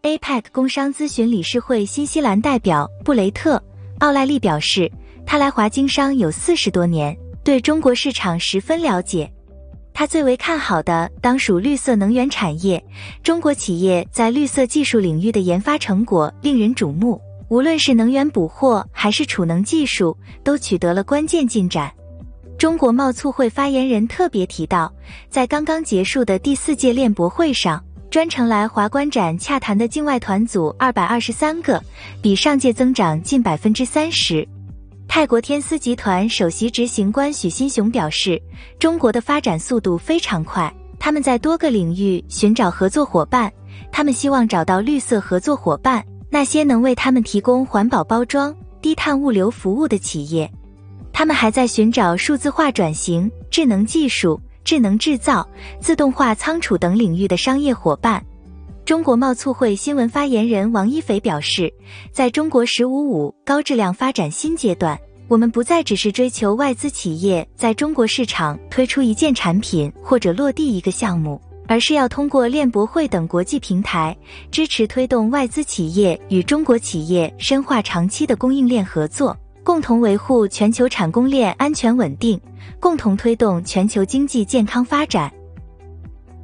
APEC 工商咨询理事会新西兰代表布雷特·奥莱利表示，他来华经商有40多年，对中国市场十分了解。他最为看好的当属绿色能源产业，中国企业在绿色技术领域的研发成果令人瞩目，无论是能源捕获还是储能技术，都取得了关键进展。中国贸促会发言人特别提到，在刚刚结束的第4届链博会上，专程来华观展洽谈的境外团组223个，比上届增长近30%。泰国天丝集团首席执行官许新雄表示，中国的发展速度非常快，他们在多个领域寻找合作伙伴，他们希望找到绿色合作伙伴，那些能为他们提供环保包装、低碳物流服务的企业。他们还在寻找数字化转型、智能技术、智能制造、自动化仓储等领域的商业伙伴。中国贸促会新闻发言人王一斐表示，在中国“15+5”高质量发展新阶段，我们不再只是追求外资企业在中国市场推出一件产品或者落地一个项目，而是要通过链博会等国际平台，支持推动外资企业与中国企业深化长期的供应链合作，共同维护全球产供链安全稳定，共同推动全球经济健康发展。